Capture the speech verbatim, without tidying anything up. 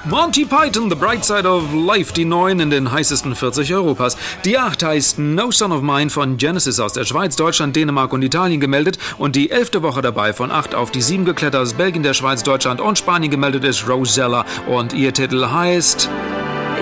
Monty Python, The Bright Side of Life, die neun in den heißesten vierzig Europas. Die acht heißt No Son of Mine von Genesis aus der Schweiz, Deutschland, Dänemark und Italien gemeldet. Und die elfte Woche dabei von acht auf die sieben geklettert aus Belgien, der Schweiz, Deutschland und Spanien gemeldet ist Rosella. Und ihr Titel heißt